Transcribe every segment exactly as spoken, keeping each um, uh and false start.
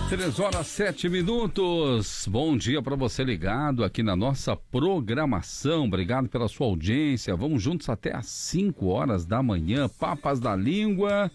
Três horas, sete minutos. Bom dia para você ligado aqui na nossa programação. Obrigado pela sua audiência. Vamos juntos até às cinco horas da manhã. Papas da Língua,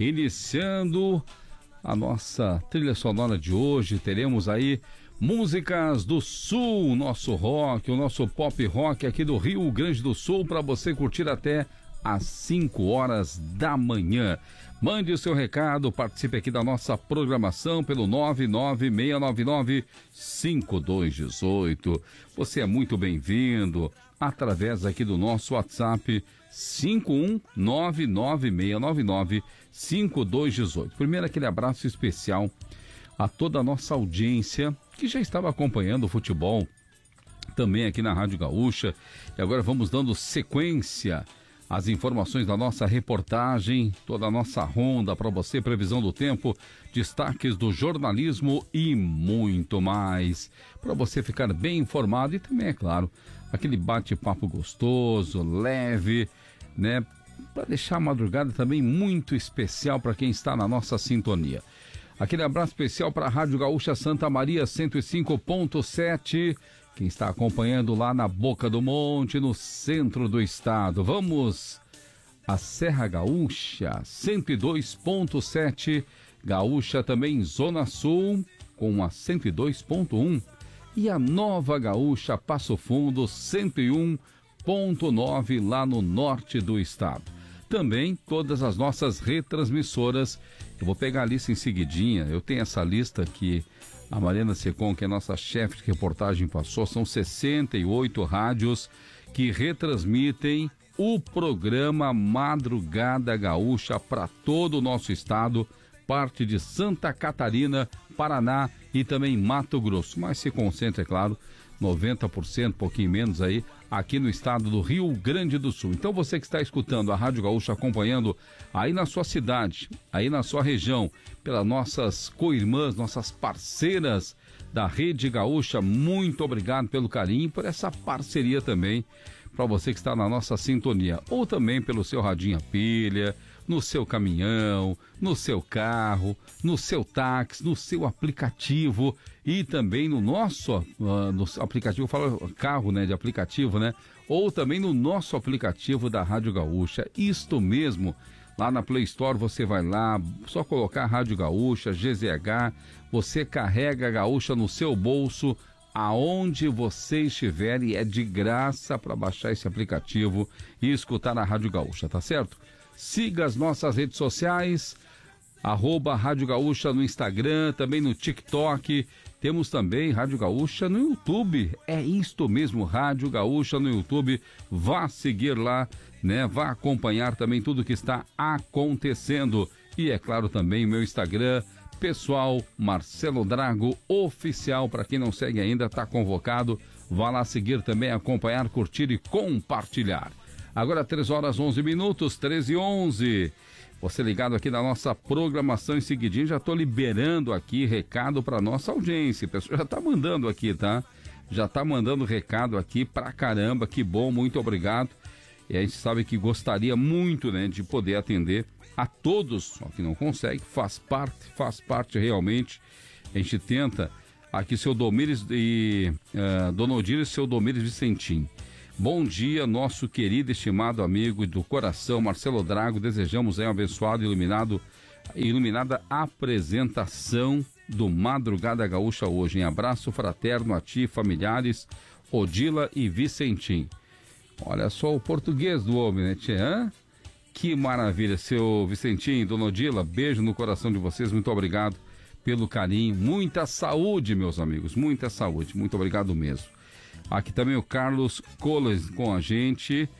iniciando a nossa trilha sonora de hoje. Teremos aí músicas do Sul, nosso rock, o nosso pop rock aqui do Rio Grande do Sul, para você curtir até às cinco horas da manhã. Mande o seu recado, participe aqui da nossa programação pelo nove nove seis nove nove cinco dois um oito. Você é muito bem-vindo através aqui do nosso WhatsApp cinco um nove nove seis nove nove cinco dois um oito. Primeiro, aquele abraço especial a toda a nossa audiência que já estava acompanhando o futebol também aqui na Rádio Gaúcha. E agora vamos dando sequência as informações da nossa reportagem, toda a nossa ronda para você, previsão do tempo, destaques do jornalismo e muito mais, para você ficar bem informado e também, é claro, aquele bate-papo gostoso, leve, né, para deixar a madrugada também muito especial para quem está na nossa sintonia. Aquele abraço especial para a Rádio Gaúcha Santa Maria cento e cinco ponto sete, quem está acompanhando lá na Boca do Monte, no centro do estado. Vamos à Serra Gaúcha cento e dois ponto sete, Gaúcha também Zona Sul com a cento e dois ponto um e a Nova Gaúcha Passo Fundo cento e um ponto nove lá no norte do estado. Também todas as nossas retransmissoras. Eu vou pegar a lista em seguidinha. Eu tenho essa lista que a Mariana Secom, que é nossa chefe de reportagem, passou. São sessenta e oito rádios que retransmitem o programa Madrugada Gaúcha para todo o nosso estado, parte de Santa Catarina, Paraná e também Mato Grosso. Mas se concentra, é claro, noventa por cento, pouquinho menos aí, aqui no estado do Rio Grande do Sul. Então você que está escutando a Rádio Gaúcha, acompanhando aí na sua cidade, aí na sua região, pelas nossas co-irmãs, nossas parceiras da Rede Gaúcha, muito obrigado pelo carinho e por essa parceria também, para você que está na nossa sintonia, ou também pelo seu radinho a pilha, no seu caminhão, no seu carro, no seu táxi, no seu aplicativo e também no nosso uh, no aplicativo, eu falo carro, né, de aplicativo, né, ou também no nosso aplicativo da Rádio Gaúcha. Isto mesmo, lá na Play Store você vai lá, só colocar Rádio Gaúcha, G Z H, você carrega a Gaúcha no seu bolso, aonde você estiver, e é de graça para baixar esse aplicativo e escutar a Rádio Gaúcha, tá certo? Siga as nossas redes sociais, arroba Rádio Gaúcha no Instagram, também no TikTok, temos também Rádio Gaúcha no YouTube, é isto mesmo, Rádio Gaúcha no YouTube, vá seguir lá, né, vá acompanhar também tudo que está acontecendo, e é claro também o meu Instagram pessoal, Marcelo Drago Oficial, para quem não segue ainda, está convocado, vá lá seguir também, acompanhar, curtir e compartilhar. Agora três horas onze minutos, treze e onze. Você ligado aqui na nossa programação, em seguidinho, já estou liberando aqui recado para nossa audiência. O pessoal já está mandando aqui, tá? Já está mandando recado aqui pra caramba, que bom, muito obrigado. E a gente sabe que gostaria muito, né, de poder atender a todos, só que não consegue, faz parte, faz parte realmente. A gente tenta aqui, seu Domires e uh, Dona Odile e seu Domires Vicentim. Bom dia, nosso querido, estimado amigo do coração, Marcelo Drago. Desejamos aí um abençoado e iluminado, iluminada apresentação do Madrugada Gaúcha hoje. Em abraço fraterno a ti, familiares, Odila e Vicentim. Olha só o português do homem, né, tia? Que maravilha, seu Vicentim, Dona Odila, beijo no coração de vocês, muito obrigado pelo carinho, muita saúde, meus amigos, muita saúde, muito obrigado mesmo. Aqui também o Carlos Coles com a gente,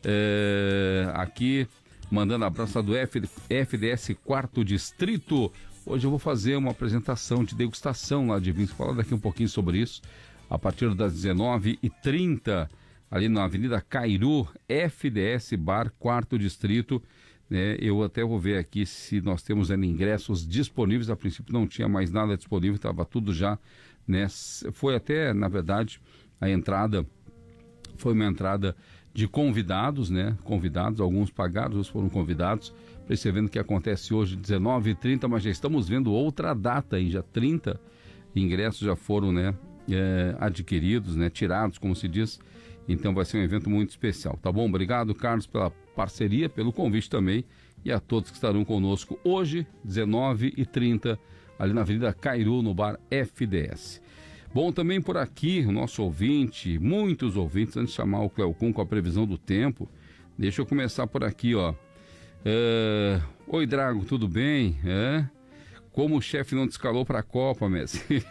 é, aqui mandando abraço do F, F D S quarto Distrito. Hoje eu vou fazer uma apresentação de degustação lá de vinhos, falar daqui um pouquinho sobre isso, a partir das dezenove e trinta, ali na Avenida Cairu, F D S Bar quarto Distrito, né? Eu até vou ver aqui se nós temos ainda ingressos disponíveis. A princípio não tinha mais nada disponível, estava tudo já, né? Foi até, na verdade, a entrada foi uma entrada de convidados, né? Convidados, alguns pagados, outros foram convidados para esse evento que acontece hoje, dezenove e trinta, mas já estamos vendo outra data aí, já trinta ingressos já foram, né, é, adquiridos, né, tirados, como se diz. Então vai ser um evento muito especial, tá bom? Obrigado, Carlos, pela parceria, pelo convite também, e a todos que estarão conosco hoje, dezenove e trinta, ali na Avenida Cairu, no bar F D S. Bom, também por aqui, o nosso ouvinte, muitos ouvintes, antes de chamar o Cleocum com a previsão do tempo, deixa eu começar por aqui, ó. É... Oi, Drago, tudo bem? É... Como o chefe não te escalou para a Copa, Messi?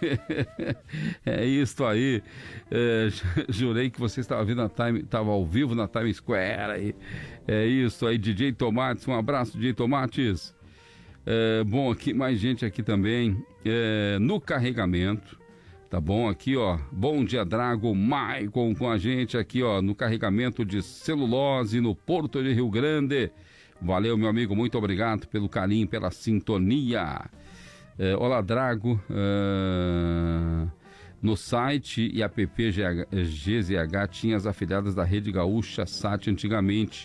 É isso aí. É, jurei que você estava vindo na time, estava ao vivo na Times Square aí. É isso aí, D J Tomates. Um abraço, D J Tomates. É, bom, aqui mais gente aqui também. É, no carregamento, tá bom? Aqui, ó. Bom dia, Drago. Maicon com a gente aqui, ó. No carregamento de celulose no Porto de Rio Grande. Valeu, meu amigo. Muito obrigado pelo carinho, pela sintonia. É, olá, Drago. Uh, no site e app G Z H tinha as afiliadas da Rede Gaúcha Sat antigamente.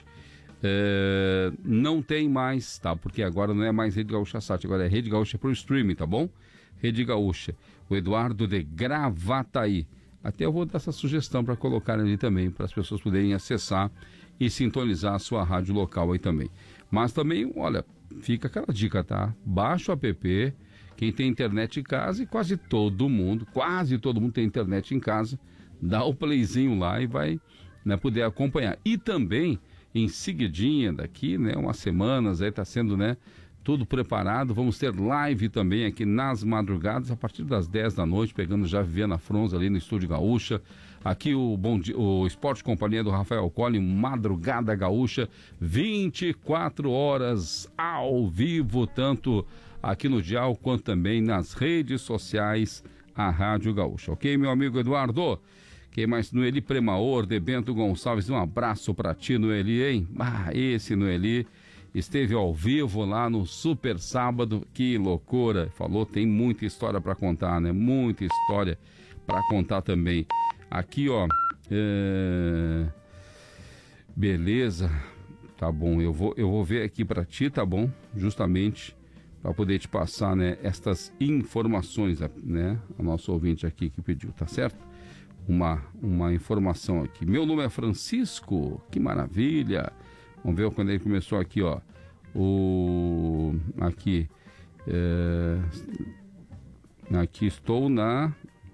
É, não tem mais, tá? Porque agora não é mais Rede Gaúcha Sat, agora é Rede Gaúcha pro streaming, tá bom? Rede Gaúcha. O Eduardo de Gravataí. Até eu vou dar essa sugestão para colocar ali também, para as pessoas poderem acessar e sintonizar a sua rádio local aí também. Mas também, olha, fica aquela dica, tá? Baixa o app. Quem tem internet em casa, e quase todo mundo, quase todo mundo tem internet em casa, dá o playzinho lá e vai, né, poder acompanhar. E também, em seguidinha daqui, né, umas semanas, aí tá sendo, né, tudo preparado. Vamos ter live também aqui nas madrugadas, a partir das dez da noite, pegando já Viviana Fronza ali no Estúdio Gaúcha. Aqui o, bom dia, o Esporte Companhia do Rafael Colli, Madrugada Gaúcha, vinte e quatro horas ao vivo, tanto aqui no Dial quanto também nas redes sociais, a Rádio Gaúcha. Ok, meu amigo Eduardo? Quem mais? Noeli Premaor, de Bento Gonçalves, um abraço pra ti, Noeli, hein? Ah, esse Noeli esteve ao vivo lá no Super Sábado, que loucura. Falou, tem muita história pra contar, né? Muita história pra contar também. Aqui, ó, é... beleza, tá bom, eu vou, eu vou ver aqui pra ti, tá bom? Justamente para poder te passar, né, estas informações, né, a nosso ouvinte aqui que pediu, tá certo? Uma, uma informação aqui. Meu nome é Francisco, que maravilha. Vamos ver quando ele começou aqui, ó. O... Aqui. É... Aqui estou na...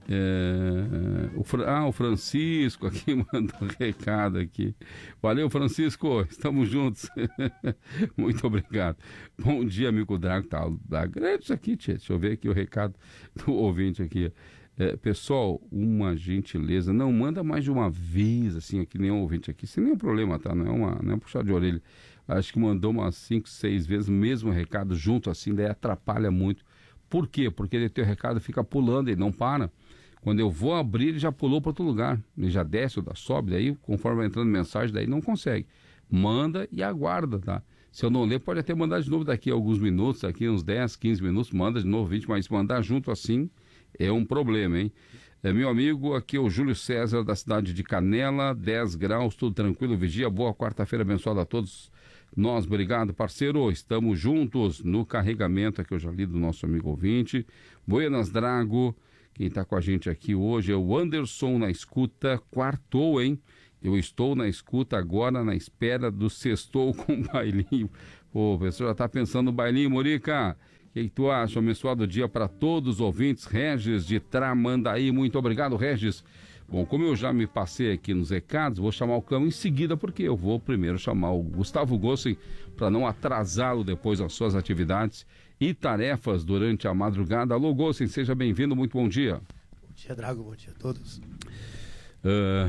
É, o, ah, o Francisco aqui mandou um recado aqui. Valeu, Francisco, estamos juntos. Muito obrigado. Bom dia, amigo Drago. Tá, tá grande isso aqui, tia. Deixa eu ver aqui o recado do ouvinte aqui. É, pessoal, uma gentileza, não manda mais de uma vez assim aqui, nenhum ouvinte aqui, sem nenhum problema, tá? Não é uma, não é um puxar de orelha. Acho que mandou umas cinco, seis vezes o mesmo recado junto assim, daí atrapalha muito. Por quê? Porque o teu recado fica pulando, ele não para. Quando eu vou abrir, ele já pulou para outro lugar. Ele já desce ou sobe, daí conforme vai entrando mensagem, daí não consegue. Manda e aguarda, tá? Se eu não ler, pode até mandar de novo daqui a alguns minutos, daqui uns dez, quinze minutos, manda de novo, vinte, mas mandar junto assim é um problema, hein? É, meu amigo, aqui é o Júlio César, da cidade de Canela, dez graus, tudo tranquilo, vigia, boa quarta-feira abençoada a todos nós, obrigado, parceiro, estamos juntos no carregamento, aqui eu já li do nosso amigo ouvinte. Buenas, Drago, quem está com a gente aqui hoje é o Anderson na escuta, quartou, hein? Eu estou na escuta agora, na espera do sextou com bailinho. Pô, o pessoal já está pensando no bailinho, Morica. O que, que tu acha? Um abençoado dia para todos os ouvintes. Regis de Tramandaí, muito obrigado, Regis. Bom, como eu já me passei aqui nos recados, vou chamar o Cão em seguida, porque eu vou primeiro chamar o Gustavo Gossen para não atrasá-lo depois das suas atividades e tarefas durante a madrugada. Alô, Gossen, seja bem-vindo, muito bom dia. Bom dia, Drago, bom dia a todos. Uh...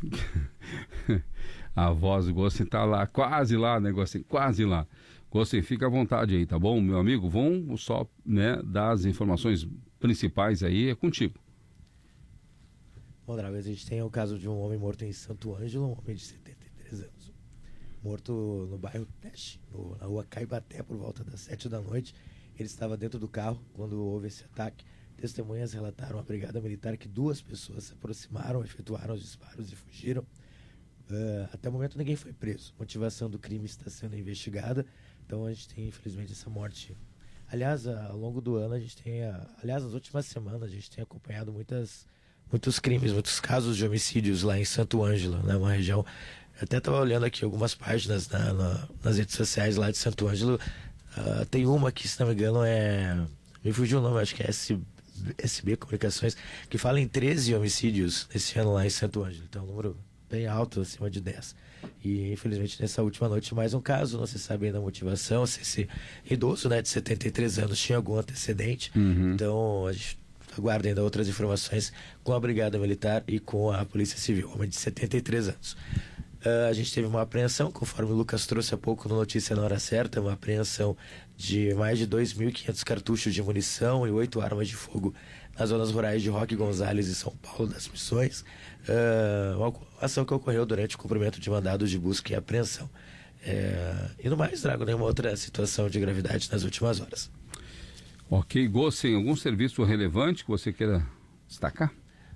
A voz do Gossen tá lá, quase lá, né, Gossen? Quase lá. Gossen, fica à vontade aí, tá bom, meu amigo? Vamos só, né, dar as informações principais aí, é contigo. Bom, Drago, a gente tem o caso de um homem morto em Santo Ângelo, um homem de setenta e três anos. Morto no bairro Teste, no, na rua Caibaté, por volta das sete da noite. Ele estava dentro do carro quando houve esse ataque. Testemunhas relataram à Brigada Militar que duas pessoas se aproximaram, efetuaram os disparos e fugiram. Uh, até o momento ninguém foi preso. A motivação do crime está sendo investigada. Então a gente tem, infelizmente, essa morte. Aliás, ao longo do ano a gente tem, aliás, nas últimas semanas a gente tem acompanhado muitas, muitos crimes, muitos casos de homicídios lá em Santo Ângelo, né, uma região. Eu até estava olhando aqui algumas páginas na, na, nas redes sociais lá de Santo Ângelo. Uh, tem uma que, se não me engano, é... Me fugiu o nome, acho que é S, SB Comunicações, que fala em treze homicídios esse ano lá em Santo Ângelo. Então, um número bem alto, acima de dez. E, infelizmente, nessa última noite, mais um caso. Não se sabe ainda a motivação, se esse idoso, né, de setenta e três anos tinha algum antecedente. Uhum. Então, a gente aguarda ainda outras informações com a Brigada Militar e com a Polícia Civil. Homem de setenta e três anos. Uh, a gente teve uma apreensão, conforme o Lucas trouxe há pouco no Notícia na Hora Certa, uma apreensão de mais de dois mil e quinhentos cartuchos de munição e oito armas de fogo nas zonas rurais de Roque Gonzales e São Paulo das Missões. Uh, uma ação que ocorreu durante o cumprimento de mandados de busca e apreensão. Uh, e no mais, trago nenhuma outra situação de gravidade nas últimas horas. Ok, Gossen, algum serviço relevante que você queira destacar?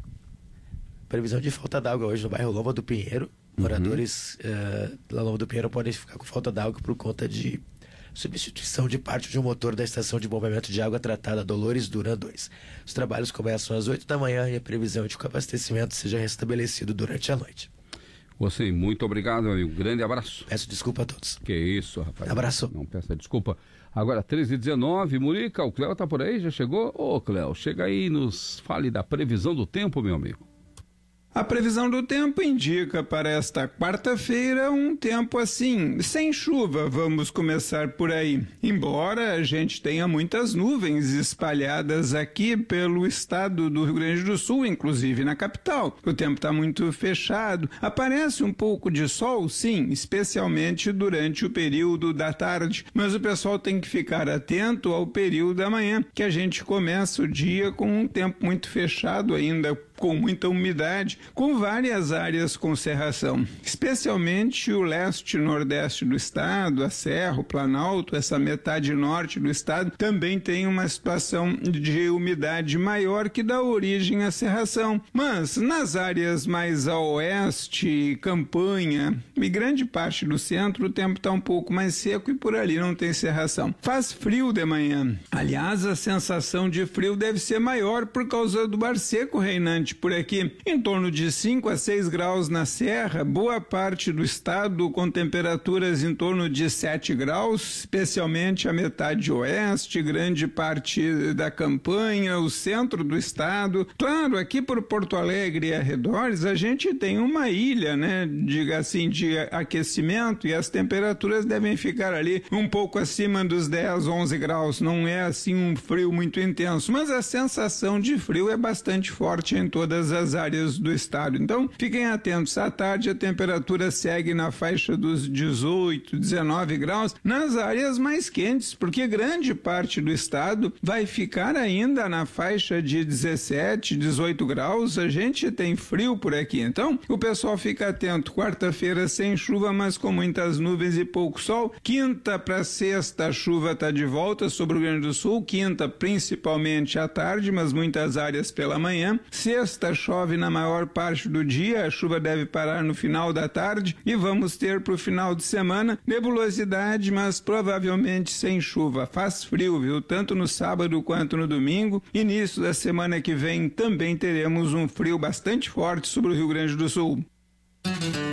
Previsão de falta d'água hoje no bairro Lomba do Pinheiro. Moradores uhum. uh, da Lomba do Pinheiro podem ficar com falta d'água por conta de substituição de parte de um motor da estação de bombeamento de água tratada Dolores Duran dois. Os trabalhos começam às oito da manhã e a previsão é de que o abastecimento seja restabelecido durante a noite. Você, muito obrigado, meu amigo. Grande abraço. Peço desculpa a todos. Que isso, rapaz. Abraço. Não peça desculpa. Agora, treze e dezenove, Murica, o Cléo tá por aí? Já chegou? Ô, Cléo, chega aí e nos fale da previsão do tempo, meu amigo. A previsão do tempo indica para esta quarta-feira um tempo assim, sem chuva, vamos começar por aí. Embora a gente tenha muitas nuvens espalhadas aqui pelo estado do Rio Grande do Sul, inclusive na capital. O tempo está muito fechado, aparece um pouco de sol, sim, especialmente durante o período da tarde. Mas o pessoal tem que ficar atento ao período da manhã, que a gente começa o dia com um tempo muito fechado ainda, com muita umidade, com várias áreas com cerração, especialmente o leste e nordeste do estado, a Serra, o Planalto, essa metade norte do estado, também tem uma situação de umidade maior que dá origem à cerração. Mas nas áreas mais a oeste, Campanha e grande parte do centro, o tempo está um pouco mais seco e por ali não tem cerração. Faz frio de manhã. Aliás, a sensação de frio deve ser maior por causa do ar seco reinante por aqui, em torno de cinco a seis graus na Serra, boa parte do estado com temperaturas em torno de sete graus, especialmente a metade oeste, grande parte da Campanha, o centro do estado. Claro, aqui por Porto Alegre e arredores, a gente tem uma ilha, né, diga assim, de aquecimento e as temperaturas devem ficar ali um pouco acima dos dez, onze graus. Não é assim um frio muito intenso, mas a sensação de frio é bastante forte em todas as áreas do estado. Então, fiquem atentos. À tarde, a temperatura segue na faixa dos dezoito, dezenove graus nas áreas mais quentes, porque grande parte do estado vai ficar ainda na faixa de dezessete, dezoito graus. A gente tem frio por aqui. Então, o pessoal fica atento. Quarta-feira sem chuva, mas com muitas nuvens e pouco sol. Quinta para sexta, a chuva está de volta sobre o Rio Grande do Sul. Quinta, principalmente à tarde, mas muitas áreas pela manhã. Sexta, chove na maior parte do dia, a chuva deve parar no final da tarde e vamos ter para o final de semana nebulosidade, mas provavelmente sem chuva. Faz frio, viu? Tanto no sábado quanto no domingo. Início da semana que vem também teremos um frio bastante forte sobre o Rio Grande do Sul.